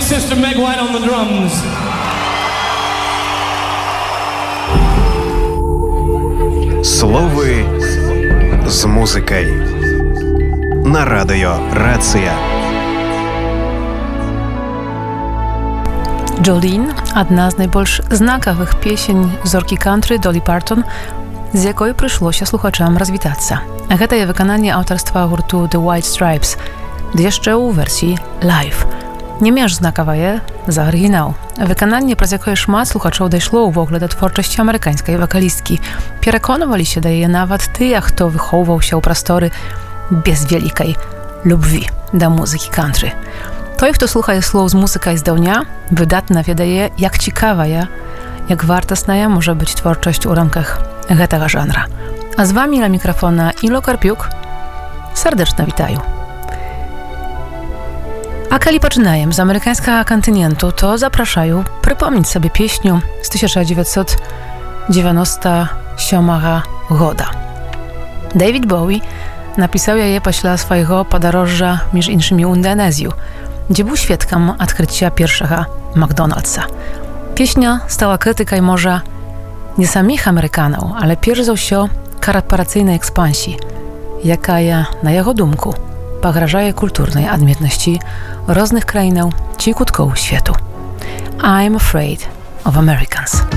sister Meg White on the drums. Слови з музикай на радыё Рацыя. Jolene, адна з найбольш знакавых песень зоркі кантры Долі Партон, з якой прыйшлося слухачам развітацца. Гэта є выкананне аўтарства гурту The White Stripes, ды яшчэ ў версіі live. Не менш знакавае за арыгінал. Выкананне, праз якое шмат слухачоў дайшло ўвогуле да творчасці амерыканскай вакалісткі. Пераконваліся да яе нават тыя, хто выхоўваўся ў прасторы без вялікай любві да музыкі кантры. Той, хто слухае слоў з музыкай здаўня, выдатна ведае, як цікавая, як вартасная можа быць творчасць у рамках гэтага жанра. А з вамі ля мікрафона Іло Карпюк. Сардэчна вітаю. A kali poczynajem z amerykańskiego kontynentu, to zapraszаю przypomnieć sobie pieśnię z 1997 года. David Bowie napisał je после swojego podróży między innymi w Indonezję, gdzie był świadkiem odkrycia pierwszego McDonald'sa. Pieśnia stała krytyką może nie samych Amerykanów, ale pierwszy za wszystko korporacyjnej ekspansji, jaka na jego dumku pograżaje kulturnej odmienności różnych krainów czy kutków światu. I'm afraid of Americans.